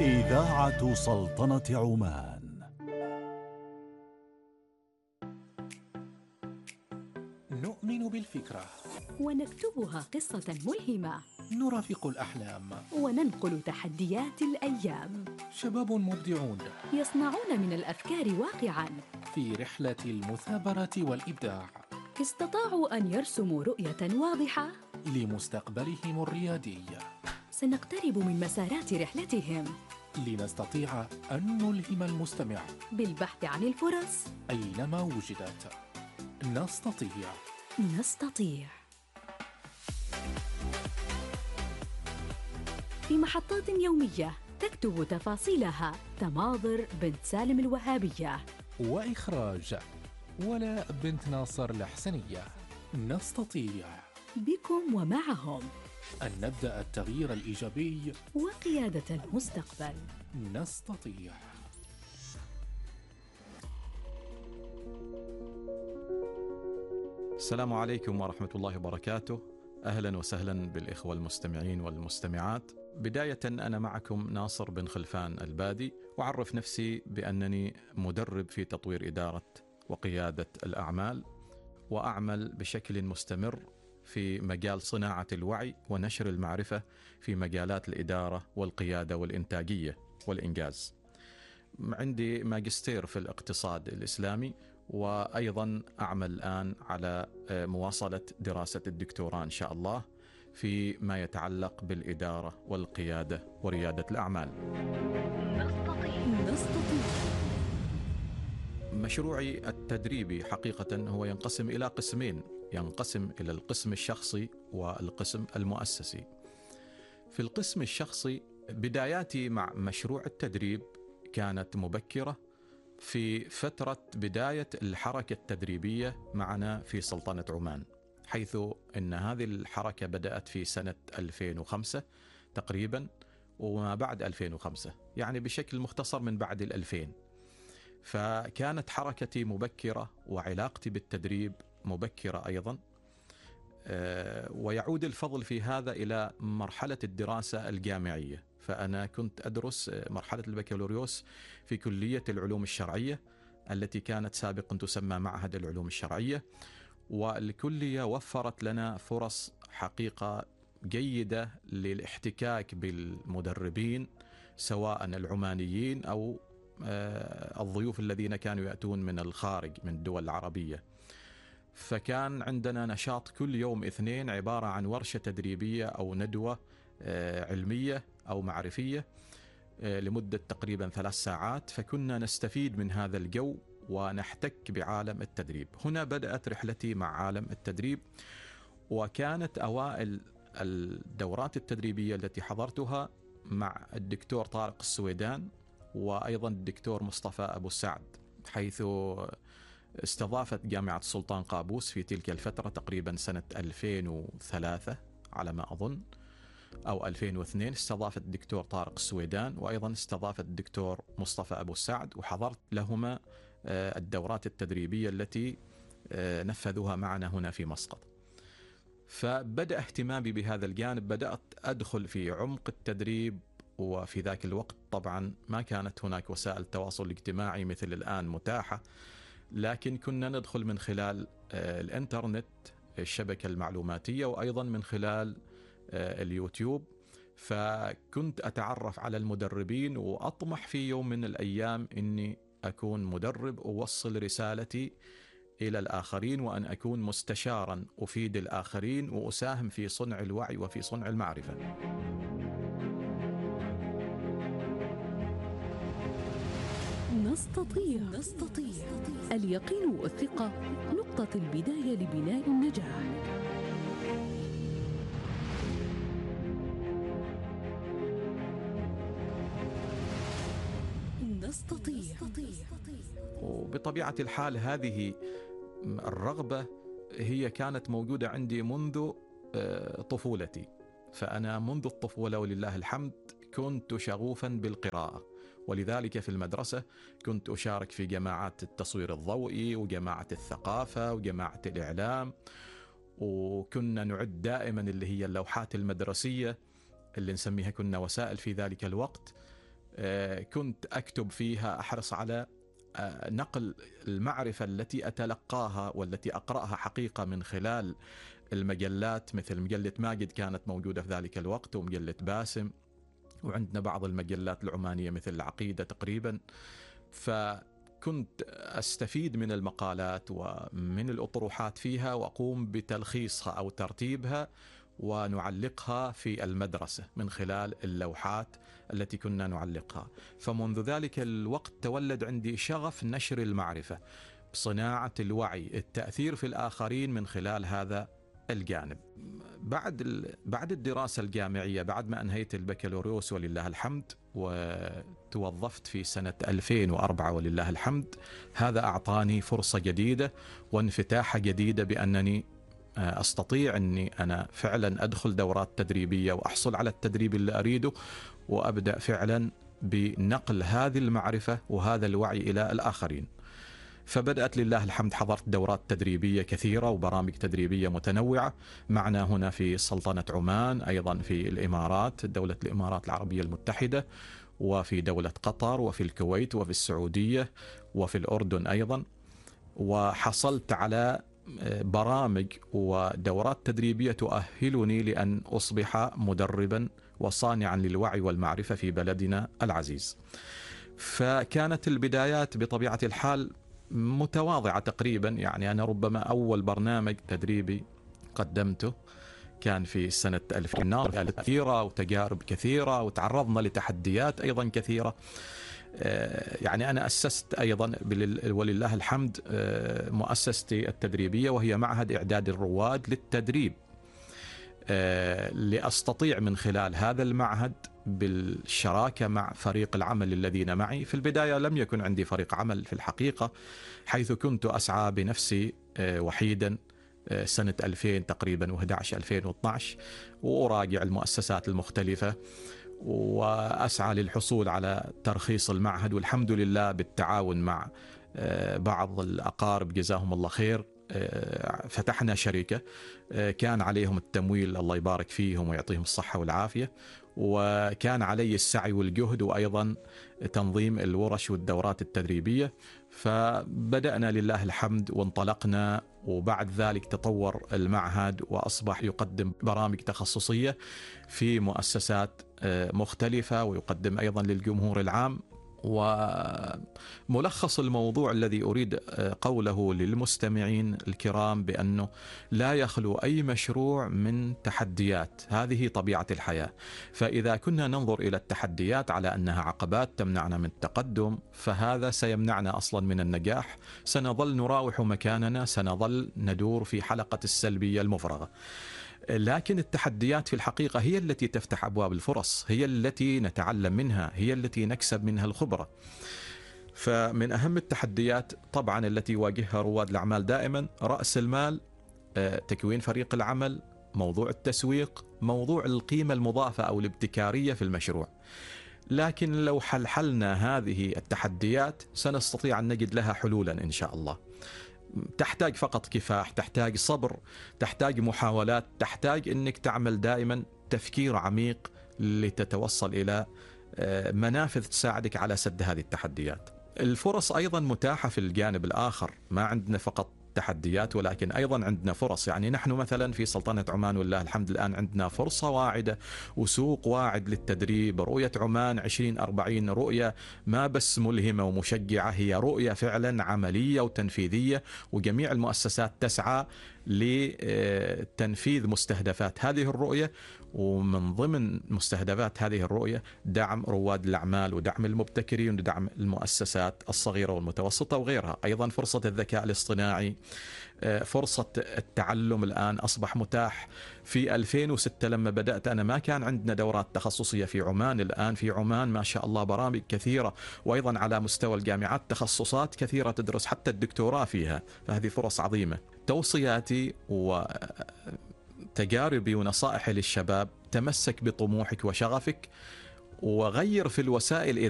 إذاعة سلطنة عمان. نؤمن بالفكرة ونكتبها قصة ملهمة، نرافق الأحلام وننقل تحديات الأيام. شباب مبدعون يصنعون من الأفكار واقعاً في رحلة المثابرة والإبداع. استطاعوا أن يرسموا رؤية واضحة لمستقبلهم الريادي. سنقترب من مسارات رحلتهم لنستطيع أن نلهم المستمع بالبحث عن الفرص أينما وجدت. نستطيع. في محطات يومية تكتب تفاصيلها تماضر بنت سالم الوهابية، وإخراج ولاء بنت ناصر الحسنية. نستطيع بكم ومعهم أن نبدأ التغيير الإيجابي وقيادة المستقبل. نستطيع. السلام عليكم ورحمة الله وبركاته. أهلا وسهلا بالإخوة المستمعين والمستمعات. بداية أنا معكم ناصر بن خلفان البادي، وأعرف نفسي بأنني مدرب في تطوير إدارة وقيادة الأعمال، وأعمل بشكل مستمر في مجال صناعة الوعي ونشر المعرفة في مجالات الإدارة والقيادة والإنتاجية والإنجاز. عندي ماجستير في الاقتصاد الإسلامي، وأيضا أعمل الآن على مواصلة دراسة الدكتوراه إن شاء الله في ما يتعلق بالإدارة والقيادة وريادة الأعمال. نستطيع. مشروعي التدريبي حقيقة هو ينقسم إلى قسمين، ينقسم إلى القسم الشخصي والقسم المؤسسي. في القسم الشخصي بداياتي مع مشروع التدريب كانت مبكرة في فترة بداية الحركة التدريبية معنا في سلطنة عمان، حيث أن هذه الحركة بدأت في سنة 2005 تقريبا، وما بعد 2005 يعني بشكل مختصر من بعد 2000. فكانت حركتي مبكرة وعلاقتي بالتدريب مبكرة أيضا. ويعود الفضل في هذا إلى مرحلة الدراسة الجامعية، فأنا كنت أدرس مرحلة البكالوريوس في كلية العلوم الشرعية التي كانت سابقا تسمى معهد العلوم الشرعية، والكلية وفرت لنا فرص حقيقة جيدة للاحتكاك بالمدربين سواء العمانيين أو الضيوف الذين كانوا يأتون من الخارج من الدول العربية. فكان عندنا نشاط كل يوم اثنين عبارة عن ورشة تدريبية أو ندوة علمية أو معرفية لمدة تقريبا 3 ساعات، فكنا نستفيد من هذا الجو ونحتك بعالم التدريب. هنا بدأت رحلتي مع عالم التدريب، وكانت أوائل الدورات التدريبية التي حضرتها مع الدكتور طارق السويدان وأيضا الدكتور مصطفى أبو سعد، حيث استضافت جامعة السلطان قابوس في تلك الفترة تقريبا سنة 2003 على ما أظن أو 2002، استضافت الدكتور طارق السويدان وأيضا استضافت الدكتور مصطفى أبو سعد، وحضرت لهما الدورات التدريبية التي نفذوها معنا هنا في مسقط. فبدأ اهتمامي بهذا الجانب، بدأت أدخل في عمق التدريب. وفي ذاك الوقت طبعا ما كانت هناك وسائل التواصل الاجتماعي مثل الآن متاحة، لكن كنا ندخل من خلال الإنترنت، الشبكة المعلوماتية، وأيضا من خلال اليوتيوب. فكنت أتعرف على المدربين، وأطمح في يوم من الأيام أني أكون مدرب أوصل رسالتي إلى الآخرين، وأن أكون مستشارا أفيد الآخرين وأساهم في صنع الوعي وفي صنع المعرفة. نستطيع. اليقين والثقة نقطة البداية لبناء النجاح. نستطيع. وبطبيعة الحال هذه الرغبة هي كانت موجودة عندي منذ طفولتي. فأنا منذ الطفولة ولله الحمد كنت شغوفا بالقراءة، ولذلك في المدرسة كنت أشارك في جماعات التصوير الضوئي وجماعة الثقافة وجماعة الإعلام، وكنا نعد دائما اللي هي اللوحات المدرسية اللي نسميها كنا وسائل في ذلك الوقت. كنت أكتب فيها، أحرص على نقل المعرفة التي أتلقاها والتي أقرأها حقيقة من خلال المجلات، مثل مجلة ماجد كانت موجودة في ذلك الوقت، ومجلة باسم، وعندنا بعض المجلات العمانية مثل العقيدة تقريبا. فكنت أستفيد من المقالات ومن الأطروحات فيها، وأقوم بتلخيصها أو ترتيبها ونعلقها في المدرسة من خلال اللوحات التي كنا نعلقها. فمنذ ذلك الوقت تولد عندي شغف نشر المعرفة، صناعة الوعي، التأثير في الآخرين من خلال هذا الجانب. بعد الدراسة الجامعية، بعد ما أنهيت البكالوريوس ولله الحمد، وتوظفت في سنة 2004 ولله الحمد، هذا أعطاني فرصة جديدة وانفتاحة جديدة بأنني أستطيع أني أنا فعلا أدخل دورات تدريبية وأحصل على التدريب اللي أريده، وأبدأ فعلا بنقل هذه المعرفة وهذا الوعي إلى الآخرين. فبدأت لله الحمد، حضرت دورات تدريبية كثيرة وبرامج تدريبية متنوعة معنا هنا في سلطنة عمان، أيضا في الإمارات، دولة الإمارات العربية المتحدة، وفي دولة قطر، وفي الكويت، وفي السعودية، وفي الأردن أيضا. وحصلت على برامج ودورات تدريبية تؤهلني لأن أصبح مدربا وصانعا للوعي والمعرفة في بلدنا العزيز. فكانت البدايات بطبيعة الحال متواضعة تقريبا، يعني أنا ربما أول برنامج تدريبي قدمته كان في سنة 2000، كثيرة وتجارب كثيرة، وتعرضنا لتحديات أيضا كثيرة. يعني أنا أسست أيضا ولله الحمد مؤسستي التدريبية، وهي معهد إعداد الرواد للتدريب، لأستطيع من خلال هذا المعهد بالشراكة مع فريق العمل الذين معي. في البداية لم يكن عندي فريق عمل في الحقيقة، حيث كنت أسعى بنفسي وحيدا سنة 2000 تقريبا، و11-2012، وأراجع المؤسسات المختلفة وأسعى للحصول على ترخيص المعهد. والحمد لله بالتعاون مع بعض الأقارب جزاهم الله خير، فتحنا شركة كان عليهم التمويل، الله يبارك فيهم ويعطيهم الصحة والعافية، وكان علي السعي والجهد، وأيضا تنظيم الورش والدورات التدريبية. فبدأنا لله الحمد وانطلقنا، وبعد ذلك تطور المعهد وأصبح يقدم برامج تخصصية في مؤسسات مختلفة، ويقدم أيضا للجمهور العام. وملخص الموضوع الذي أريد قوله للمستمعين الكرام بأنه لا يخلو أي مشروع من تحديات، هذه طبيعة الحياة. فإذا كنا ننظر إلى التحديات على أنها عقبات تمنعنا من التقدم، فهذا سيمنعنا أصلا من النجاح، سنظل نراوح مكاننا، سنظل ندور في حلقة السلبية المفرغة. لكن التحديات في الحقيقة هي التي تفتح أبواب الفرص، هي التي نتعلم منها، هي التي نكسب منها الخبرة. فمن أهم التحديات طبعا التي يواجهها رواد الأعمال دائما رأس المال، تكوين فريق العمل، موضوع التسويق، موضوع القيمة المضافة أو الابتكارية في المشروع. لكن لو حللنا هذه التحديات سنستطيع أن نجد لها حلولا إن شاء الله. تحتاج فقط كفاح، تحتاج صبر، تحتاج محاولات، تحتاج أنك تعمل دائما تفكير عميق لتتوصل إلى منافذ تساعدك على سد هذه التحديات. الفرص أيضا متاحة في الجانب الآخر، ما عندنا فقط تحديات ولكن أيضا عندنا فرص. يعني نحن مثلا في سلطنة عمان والله الحمد الآن عندنا فرصة واعدة وسوق واعد للتدريب. رؤية عمان 2040 رؤية ما بس ملهمة ومشجعة، هي رؤية فعلا عملية وتنفيذية، وجميع المؤسسات تسعى لتنفيذ مستهدفات هذه الرؤية. ومن ضمن مستهدفات هذه الرؤية دعم رواد الأعمال ودعم المبتكرين ودعم المؤسسات الصغيرة والمتوسطة وغيرها. أيضا فرصة الذكاء الاصطناعي، فرصة التعلم الآن أصبح متاح. في 2006 لما بدأت أنا ما كان عندنا دورات تخصصية في عمان، الآن في عمان ما شاء الله برامج كثيرة، وأيضا على مستوى الجامعات تخصصات كثيرة تدرس حتى الدكتوراه فيها، فهذه فرص عظيمة. توصياتي وتجاربي ونصائحي للشباب: تمسك بطموحك وشغفك، وغير في الوسائل